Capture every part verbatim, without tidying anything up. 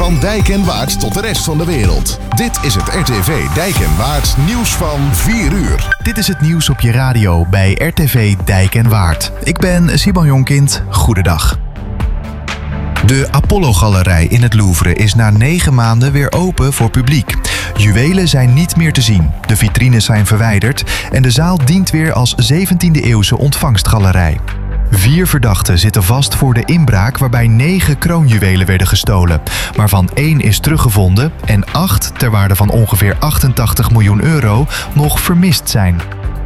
Van Dijk en Waard tot de rest van de wereld. Dit is het R T V Dijk en Waard nieuws van vier uur. Dit is het nieuws op je radio bij R T V Dijk en Waard. Ik ben Simon Jonkind. Goedendag. De Apollo-galerij in het Louvre is na negen maanden weer open voor publiek. Juwelen zijn niet meer te zien, de vitrines zijn verwijderd en de zaal dient weer als zeventiende-eeuwse ontvangstgalerij. Vier verdachten zitten vast voor de inbraak waarbij negen kroonjuwelen werden gestolen, waarvan één is teruggevonden en acht, ter waarde van ongeveer achtentachtig miljoen euro, nog vermist zijn.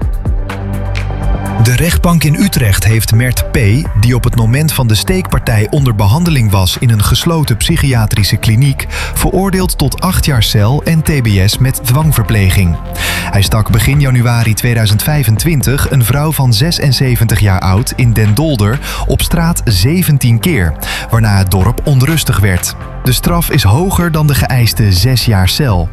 De rechtbank in Utrecht heeft Mert P., die op het moment van de steekpartij onder behandeling was in een gesloten psychiatrische kliniek, veroordeeld tot acht jaar cel en T B S met dwangverpleging. Hij stak begin januari tweeduizend vijfentwintig een vrouw van zesenzeventig jaar oud in Den Dolder op straat zeventien keer, waarna het dorp onrustig werd. De straf is hoger dan de geëiste zes jaar cel.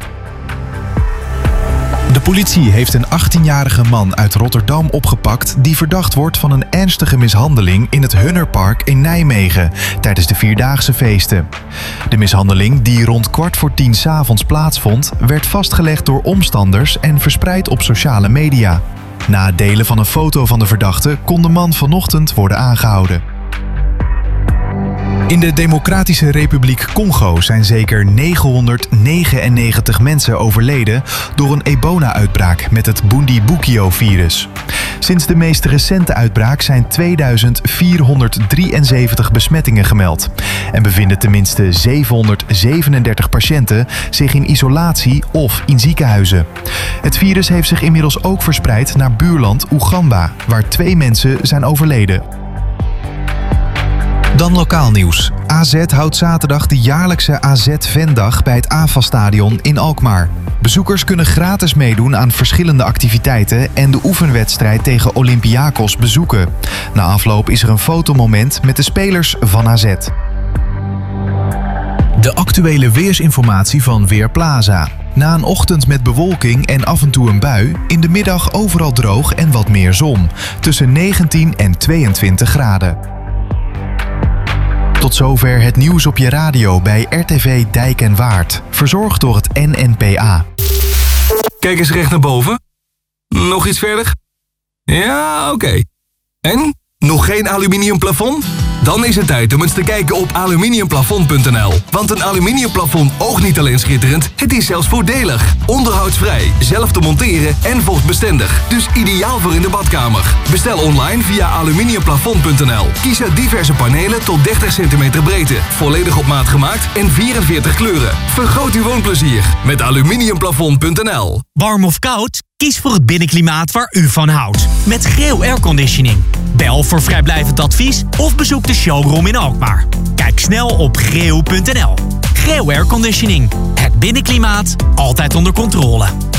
De politie heeft een achttienjarige man uit Rotterdam opgepakt die verdacht wordt van een ernstige mishandeling in het Hunnerpark in Nijmegen tijdens de Vierdaagse feesten. De mishandeling, die rond kwart voor tien 's avonds plaatsvond, werd vastgelegd door omstanders en verspreid op sociale media. Na het delen van een foto van de verdachte kon de man vanochtend worden aangehouden. In de Democratische Republiek Congo zijn zeker negenhonderdnegenennegentig mensen overleden door een ebola-uitbraak met het Bundibugyo-virus. Sinds de meest recente uitbraak zijn tweeduizend vierhonderddrieënzeventig besmettingen gemeld en bevinden tenminste zevenhonderdzevenendertig patiënten zich in isolatie of in ziekenhuizen. Het virus heeft zich inmiddels ook verspreid naar buurland Oeganda, waar twee mensen zijn overleden. Dan lokaal nieuws. A Z houdt zaterdag de jaarlijkse A Z-Vendag bij het A F A-stadion in Alkmaar. Bezoekers kunnen gratis meedoen aan verschillende activiteiten en de oefenwedstrijd tegen Olympiakos bezoeken. Na afloop is er een fotomoment met de spelers van A Z. De actuele weersinformatie van Weerplaza. Na een ochtend met bewolking en af en toe een bui, in de middag overal droog en wat meer zon. Tussen negentien en tweeëntwintig graden. Tot zover het nieuws op je radio bij R T V Dijk en Waard. Verzorgd door het N N P A. Kijk eens recht naar boven. Nog iets verder? Ja, oké. Okay. En? Nog geen aluminium plafond? Dan is het tijd om eens te kijken op aluminiumplafond punt n l. Want een aluminiumplafond oogt niet alleen schitterend, het is zelfs voordelig. Onderhoudsvrij, zelf te monteren en vochtbestendig. Dus ideaal voor in de badkamer. Bestel online via aluminiumplafond punt n l. Kies uit diverse panelen tot dertig centimeter breedte. Volledig op maat gemaakt en vierenveertig kleuren. Vergroot uw woonplezier met aluminiumplafond punt n l. Warm of koud? Kies voor het binnenklimaat waar u van houdt. Met Greo Airconditioning. Bel voor vrijblijvend advies of bezoek de showroom in Alkmaar. Kijk snel op greo punt n l. Greo Airconditioning. Het binnenklimaat altijd onder controle.